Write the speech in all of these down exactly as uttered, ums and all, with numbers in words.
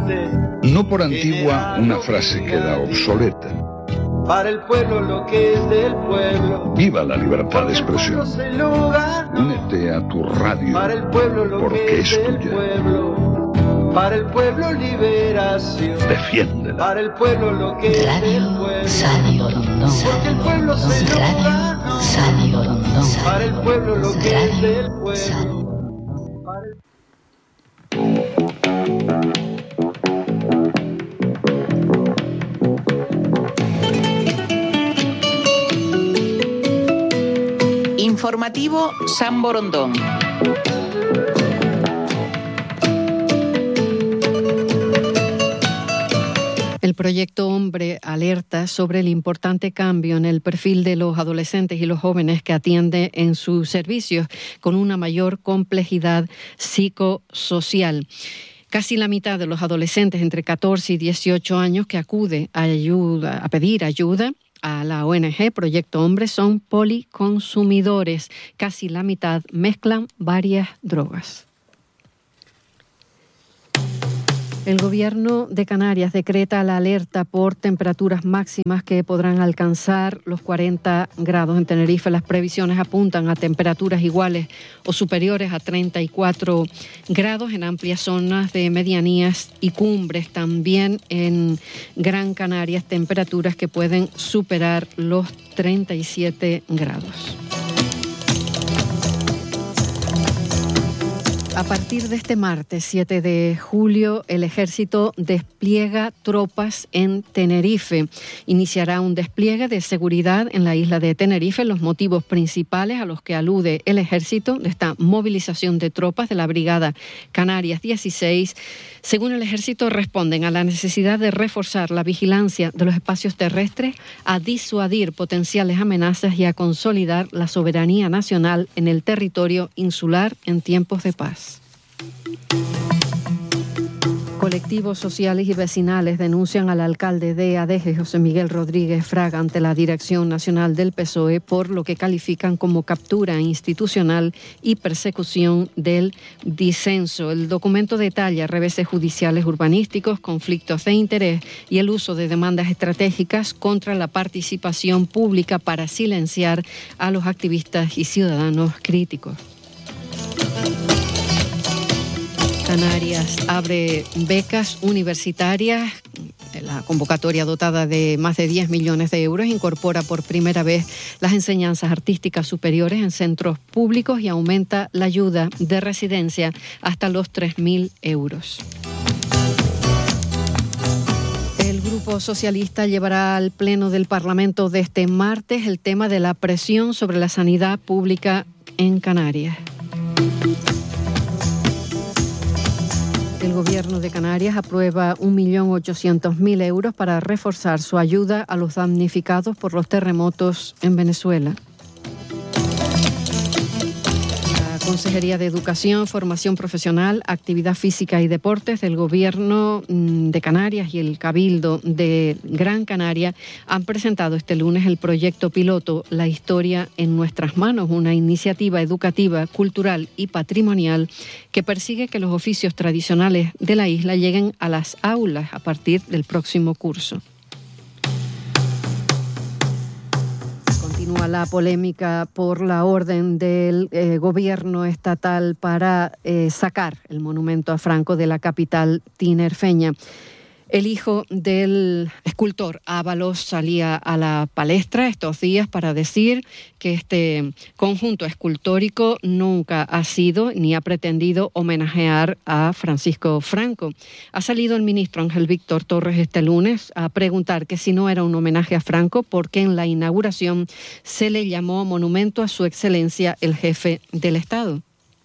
fuerte. No por antigua una frase queda obsoleta. Para el pueblo lo que es del pueblo. Viva la libertad de expresión. Lugar, únete a tu radio. Para el pueblo lo porque que es, es del tuya. Pueblo. Para el pueblo liberación. Defiéndela. Para el pueblo lo que Radio es del pueblo. Sadio Rondón. Porque el pueblo se lo Radio ganó. Sadio Rondón. Para el pueblo lo que Radio es del pueblo. Sadio. Para el... Informativo San Borondón. El proyecto Hombre alerta sobre el importante cambio en el perfil de los adolescentes y los jóvenes que atiende en sus servicios, con una mayor complejidad psicosocial. Casi la mitad de los adolescentes entre catorce y dieciocho años que acude a, ayuda, a pedir ayuda a la O N G Proyecto Hombre son policonsumidores. Casi la mitad mezclan varias drogas. El Gobierno de Canarias decreta la alerta por temperaturas máximas que podrán alcanzar los cuarenta grados en Tenerife. Las previsiones apuntan a temperaturas iguales o superiores a treinta y cuatro grados en amplias zonas de medianías y cumbres. También en Gran Canarias, temperaturas que pueden superar los treinta y siete grados. A partir de este martes siete de julio, el Ejército despliega tropas en Tenerife. Iniciará un despliegue de seguridad en la isla de Tenerife. Los motivos principales a los que alude el Ejército de esta movilización de tropas de la Brigada Canarias dieciséis, según el Ejército, responden a la necesidad de reforzar la vigilancia de los espacios terrestres, a disuadir potenciales amenazas y a consolidar la soberanía nacional en el territorio insular en tiempos de paz. Colectivos sociales y vecinales denuncian al alcalde de Adeje, José Miguel Rodríguez Fraga, ante la Dirección Nacional del P S O E por lo que califican como captura institucional y persecución del disenso. El documento detalla reveses judiciales urbanísticos, conflictos de interés y el uso de demandas estratégicas contra la participación pública para silenciar a los activistas y ciudadanos críticos. Canarias abre becas universitarias. La convocatoria, dotada de más de diez millones de euros, incorpora por primera vez las enseñanzas artísticas superiores en centros públicos y aumenta la ayuda de residencia hasta los tres mil euros. El Grupo Socialista llevará al Pleno del Parlamento de este martes el tema de la presión sobre la sanidad pública en Canarias. El Gobierno de Canarias aprueba un millón ochocientos mil euros para reforzar su ayuda a los damnificados por los terremotos en Venezuela. La Consejería de Educación, Formación Profesional, Actividad Física y Deportes del Gobierno de Canarias y el Cabildo de Gran Canaria han presentado este lunes el proyecto piloto La Historia en Nuestras Manos, una iniciativa educativa, cultural y patrimonial que persigue que los oficios tradicionales de la isla lleguen a las aulas a partir del próximo curso. Continúa la polémica por la orden del eh, gobierno estatal para eh, sacar el monumento a Franco de la capital tinerfeña. El hijo del escultor Ábalos salía a la palestra estos días para decir que este conjunto escultórico nunca ha sido ni ha pretendido homenajear a Francisco Franco. Ha salido el ministro Ángel Víctor Torres este lunes a preguntar que si no era un homenaje a Franco, por qué en la inauguración se le llamó monumento a su excelencia el jefe del Estado.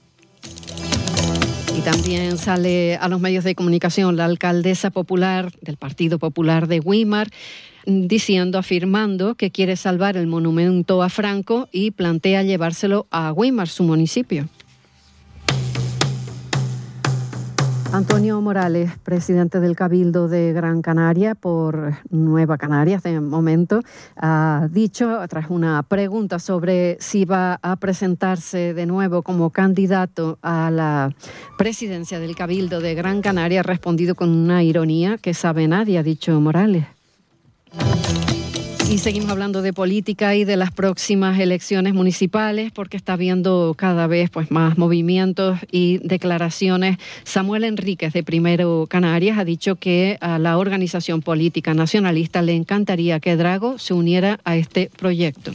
Y también sale a los medios de comunicación la alcaldesa popular del Partido Popular de Güímar diciendo, afirmando que quiere salvar el monumento a Franco y plantea llevárselo a Güímar, su municipio. Antonio Morales, presidente del Cabildo de Gran Canaria por Nueva Canarias de momento, ha dicho, tras una pregunta sobre si va a presentarse de nuevo como candidato a la presidencia del Cabildo de Gran Canaria, ha respondido con una ironía que sabe nadie, ha dicho Morales. Y seguimos hablando de política y de las próximas elecciones municipales, porque está habiendo cada vez pues más movimientos y declaraciones. Samuel Enríquez, de Primero Canarias, ha dicho que a la organización política nacionalista le encantaría que Drago se uniera a este proyecto.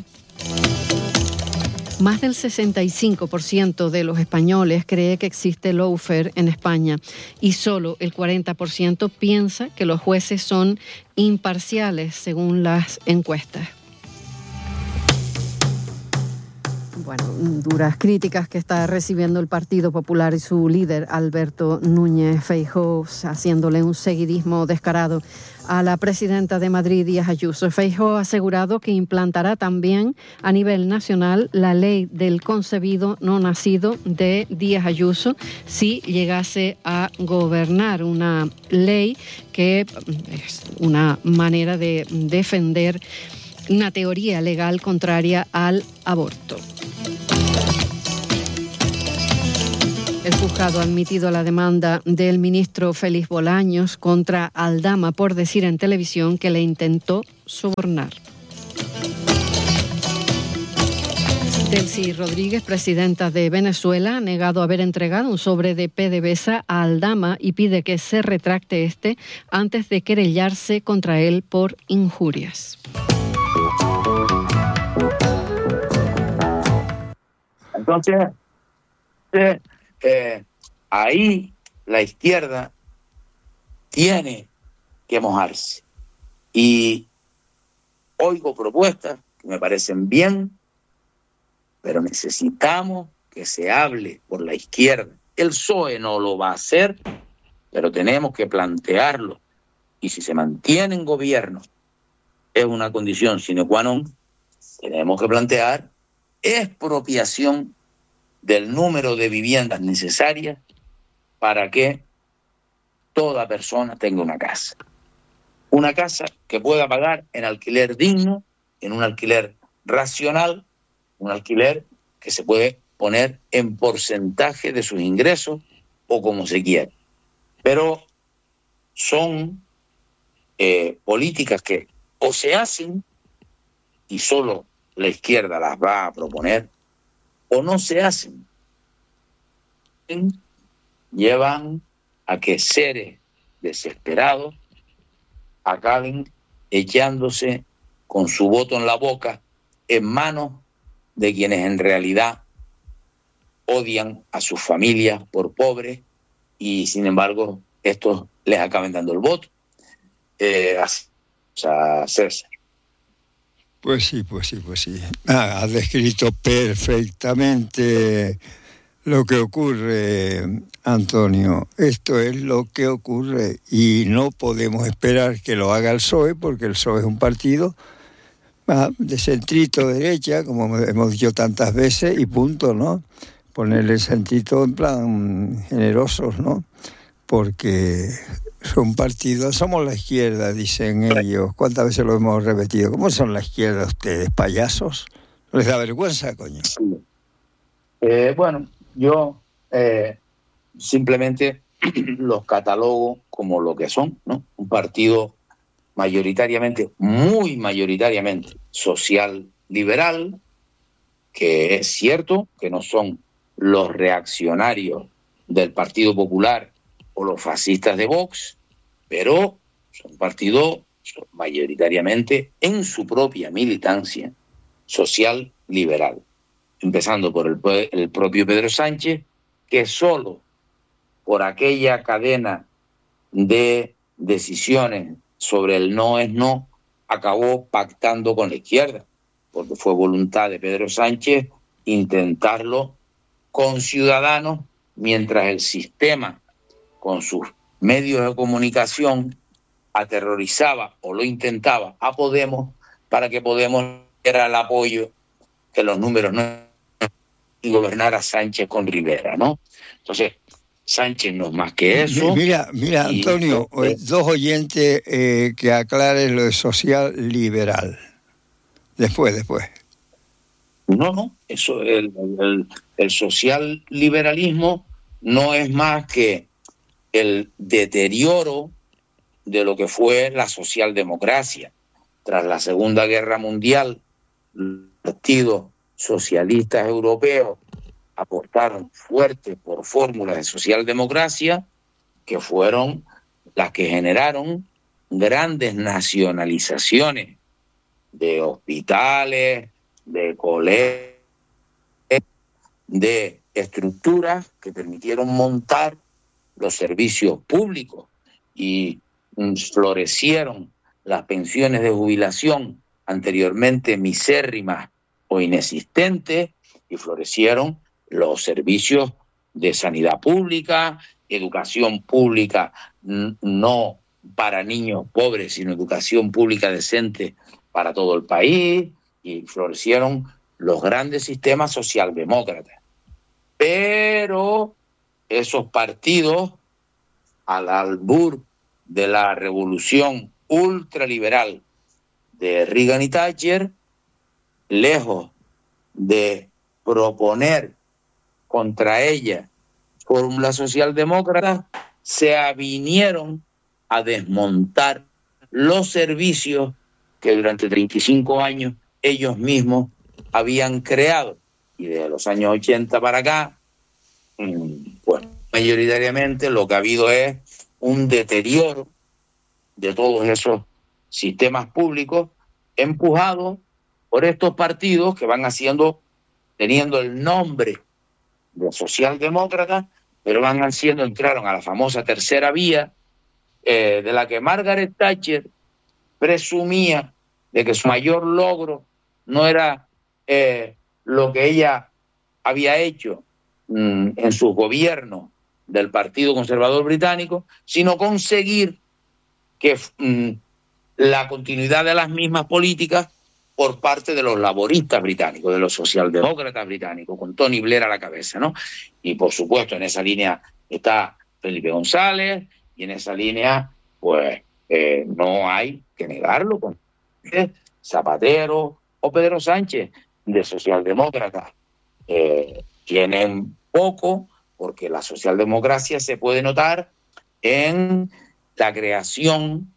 Más del sesenta y cinco por ciento de los españoles cree que existe lawfare en España y solo el cuarenta por ciento piensa que los jueces son imparciales, según las encuestas. Bueno, duras críticas que está recibiendo el Partido Popular y su líder, Alberto Núñez Feijóo, haciéndole un seguidismo descarado a la presidenta de Madrid, Díaz Ayuso. Feijóo ha asegurado que implantará también a nivel nacional la ley del concebido no nacido de Díaz Ayuso si llegase a gobernar, una ley que es una manera de defender una teoría legal contraria al aborto. El juzgado ha admitido la demanda del ministro Félix Bolaños contra Aldama por decir en televisión que le intentó sobornar. Delcy Rodríguez, presidenta de Venezuela, ha negado haber entregado un sobre de PDVSA a Aldama y pide que se retracte este antes de querellarse contra él por injurias. Entonces, eh, eh, ahí la izquierda tiene que mojarse. Y oigo propuestas que me parecen bien, pero necesitamos que se hable por la izquierda. El P S O E no lo va a hacer, pero tenemos que plantearlo. Y si se mantiene en gobierno, es una condición sine qua non, tenemos que plantear expropiación del número de viviendas necesarias para que toda persona tenga una casa. Una casa que pueda pagar en alquiler digno, en un alquiler racional, un alquiler que se puede poner en porcentaje de sus ingresos o como se quiera. Pero son eh, políticas que o se hacen y solo la izquierda las va a proponer, o no se hacen. Llevan a que seres desesperados acaben echándose con su voto en la boca en manos de quienes en realidad odian a sus familias por pobres y sin embargo estos les acaben dando el voto. Eh, así, o sea, César. Pues sí, pues sí, pues sí. Ah, has descrito perfectamente lo que ocurre, Antonio. Esto es lo que ocurre y no podemos esperar que lo haga el P S O E, porque el P S O E es un partido ah, de centrito derecha, como hemos dicho tantas veces, y punto, ¿no? Ponerle centrito en plan generosos, ¿no? Porque son partidos, somos la izquierda, dicen ellos. ¿Cuántas veces lo hemos repetido? ¿Cómo son la izquierda ustedes, payasos? ¿No les da vergüenza, coño? Eh, bueno, yo eh, simplemente los catalogo como lo que son, ¿no? Un partido mayoritariamente, muy mayoritariamente social liberal, que es cierto que no son los reaccionarios del Partido Popular o los fascistas de Vox, pero son partidos mayoritariamente en su propia militancia social liberal, empezando por el, el propio Pedro Sánchez, que solo por aquella cadena de decisiones sobre el no es no acabó pactando con la izquierda, porque fue voluntad de Pedro Sánchez intentarlo con Ciudadanos, mientras el sistema con sus medios de comunicación aterrorizaba o lo intentaba a Podemos para que Podemos diera el apoyo que los números no y gobernara Sánchez con Rivera, ¿no? Entonces, Sánchez no es más que eso. Mira, mira, y, Antonio, eh, dos oyentes eh, que aclaren lo de social liberal. Después, después. No, no, eso, el, el, el social liberalismo no es más que el deterioro de lo que fue la socialdemocracia. Tras la Segunda Guerra Mundial, los partidos socialistas europeos apostaron fuerte por fórmulas de socialdemocracia que fueron las que generaron grandes nacionalizaciones de hospitales, de colegios, de estructuras que permitieron montar los servicios públicos y mm, florecieron las pensiones de jubilación anteriormente misérrimas o inexistentes y florecieron los servicios de sanidad pública, educación pública n- no para niños pobres, sino educación pública decente para todo el país, y florecieron los grandes sistemas socialdemócratas. Pero esos partidos, al albur de la revolución ultraliberal de Reagan y Thatcher, lejos de proponer contra ella fórmulas socialdemócratas, se avinieron a desmontar los servicios que durante treinta y cinco años ellos mismos habían creado. Y desde los años ochenta para acá, pues mayoritariamente lo que ha habido es un deterioro de todos esos sistemas públicos empujados por estos partidos que van haciendo, teniendo el nombre de socialdemócratas, pero van haciendo, entraron a la famosa tercera vía, eh, de la que Margaret Thatcher presumía de que su mayor logro no era eh, lo que ella había hecho mm, en sus gobiernos del Partido Conservador Británico, sino conseguir que mm, la continuidad de las mismas políticas por parte de los laboristas británicos, de los socialdemócratas británicos, con Tony Blair a la cabeza, ¿no? Y por supuesto en esa línea está Felipe González, y en esa línea pues eh, no hay que negarlo, con Zapatero o Pedro Sánchez, de socialdemócratas. Eh, tienen poco, porque la socialdemocracia se puede notar en la creación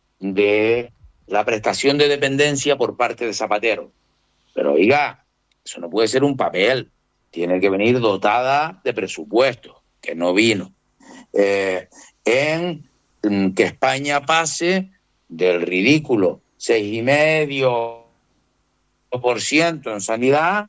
de la prestación de dependencia por parte de Zapatero. Pero oiga, eso no puede ser un papel, tiene que venir dotada de presupuesto, que no vino. Eh, en que España pase del ridículo seis y medio por ciento en sanidad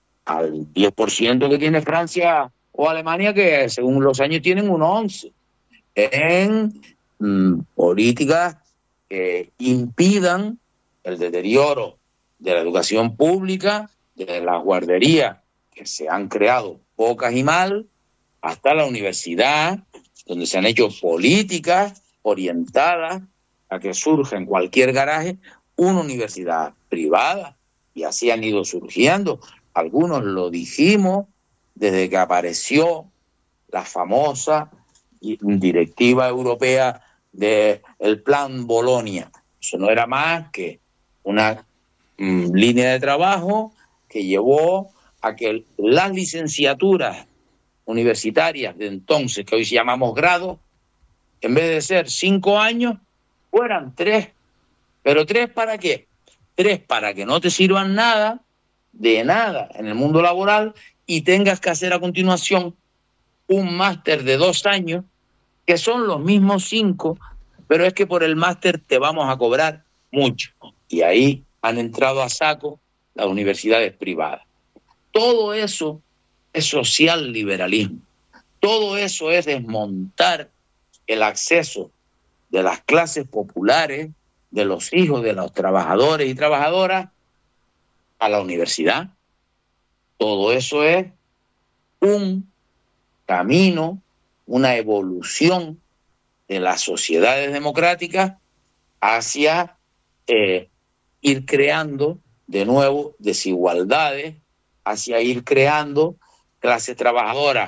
al diez por ciento que tiene Francia o Alemania, que según los años tienen un once por ciento, en mm, políticas que impidan el deterioro de la educación pública, de las guarderías que se han creado pocas y mal, hasta la universidad, donde se han hecho políticas orientadas a que surja en cualquier garaje una universidad privada, y así han ido surgiendo. Algunos lo dijimos desde que apareció la famosa directiva europea del Plan Bolonia. Eso no era más que una mm, línea de trabajo que llevó a que las licenciaturas universitarias de entonces, que hoy llamamos grados, en vez de ser cinco años, fueran tres. ¿Pero tres para qué? Tres para que no te sirvan nada, de nada en el mundo laboral, y tengas que hacer a continuación un máster de dos años, que son los mismos cinco, pero es que por el máster te vamos a cobrar mucho. Y ahí han entrado a saco las universidades privadas. Todo eso es social liberalismo. Todo eso es desmontar el acceso de las clases populares, de los hijos de los trabajadores y trabajadoras a la universidad. Todo eso es un camino, una evolución de las sociedades democráticas hacia eh, ir creando de nuevo desigualdades, hacia ir creando clases trabajadoras que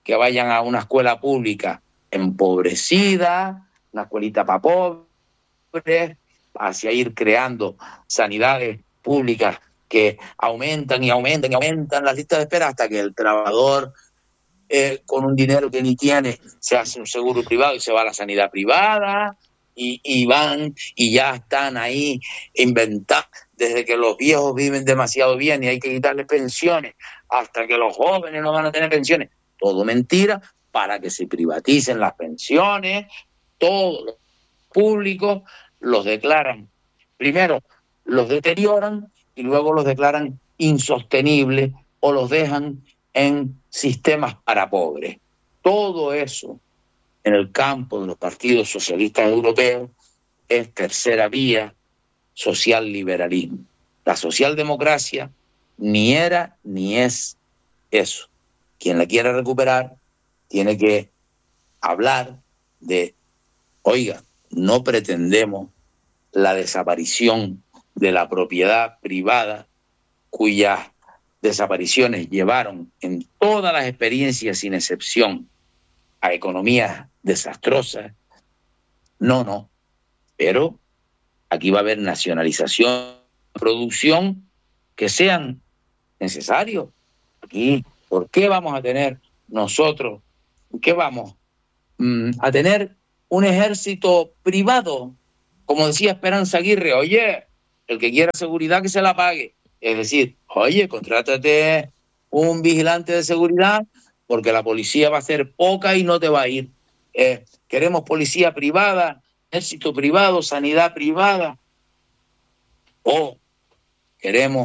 que vayan a una escuela pública empobrecida, una escuelita para pobres, hacia ir creando sanidades públicas que aumentan y aumentan y aumentan las listas de espera hasta que el trabajador eh, con un dinero que ni tiene se hace un seguro privado y se va a la sanidad privada y, y van y ya están ahí inventando desde que los viejos viven demasiado bien y hay que quitarles pensiones hasta que los jóvenes no van a tener pensiones. Todo mentira para que se privaticen las pensiones. Todos los públicos los declaran, primero los deterioran y luego los declaran insostenibles o los dejan en sistemas para pobres. Todo eso en el campo de los partidos socialistas europeos es tercera vía social liberalismo. La socialdemocracia ni era ni es eso. Quien la quiera recuperar tiene que hablar de, oiga, no pretendemos la desaparición de la propiedad privada, cuyas desapariciones llevaron en todas las experiencias sin excepción a economías desastrosas. No, no. Pero aquí va a haber nacionalización, producción que sean necesarios. Aquí, ¿por qué vamos a tener nosotros, qué vamos mm, a tener un ejército privado? Como decía Esperanza Aguirre, oye, el que quiera seguridad que se la pague. Es decir, oye, contrátate un vigilante de seguridad porque la policía va a ser poca y no te va a ir. Eh, queremos policía privada, ejército privado, sanidad privada. O queremos